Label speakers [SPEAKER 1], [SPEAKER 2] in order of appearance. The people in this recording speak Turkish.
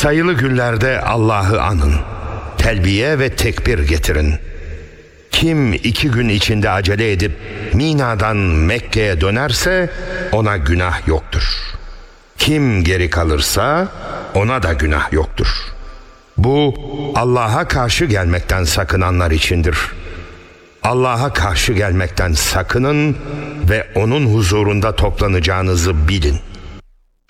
[SPEAKER 1] Sayılı günlerde Allah'ı anın. Telbiye ve tekbir getirin. Kim 2 gün içinde acele edip Mina'dan Mekke'ye dönerse ona günah yoktur. Kim geri kalırsa ona da günah yoktur. Bu Allah'a karşı gelmekten sakınanlar içindir. Allah'a karşı gelmekten sakının ve onun huzurunda toplanacağınızı bilin.